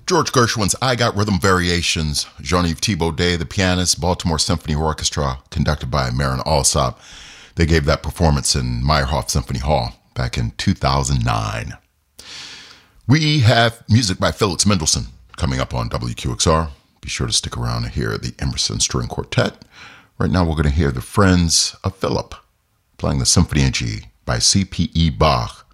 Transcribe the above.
George Gershwin's I Got Rhythm Variations, Jean-Yves Thibaudet, the pianist, Baltimore Symphony Orchestra, conducted by Marin Alsop. They gave that performance in Meyerhoff Symphony Hall back in 2009. We have music by Felix Mendelssohn coming up on WQXR. Be sure to stick around to hear the Emerson String Quartet. Right now we're going to hear the Friends of Philip playing the Symphony in G by C.P.E. Bach.